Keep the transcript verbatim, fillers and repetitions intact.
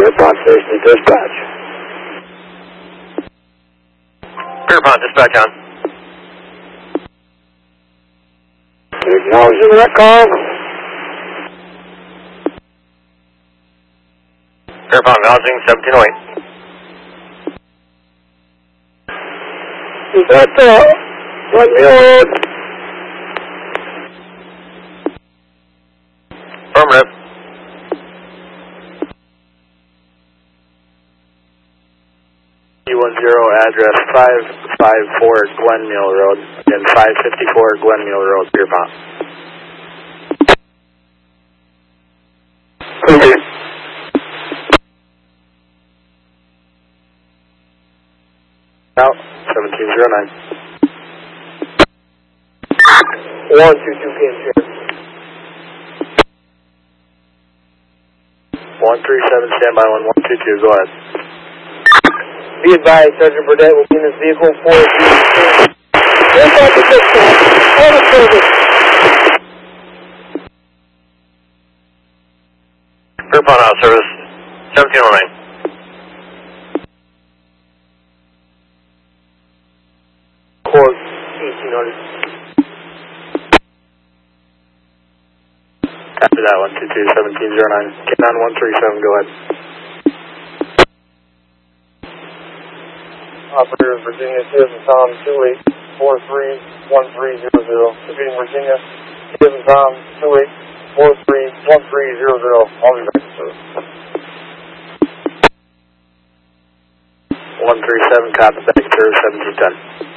Pierpont Station to dispatch. Pierpont, dispatch on. Acknowledging that call. Pierpont, acknowledging seventeen oh eight. Is that uh, Glen Mill Road? Affirmative. one zero address five five four Glen Mill Road and five fifty-four Glen Mill Road, Pierpont. Okay. Out, seventeen oh nine. one two two P M share. one three seven, standby on one two two, go ahead. Be advised, Sergeant Burdett will be in his vehicle for a Pierpont to dispatch. On the service. Pierpont out of service, seventeen oh nine. Court, eighteen hundred. After that, one two two, seventeen oh nine. Get on one three seven, go ahead. Operator Virginia, Citizen Tom, two eight four three one three zero zero. Repeating Virginia, Citizen Tom, two eight four three one three zero zero. I'll be back to service. one three seven, copy back, service seventeen ten.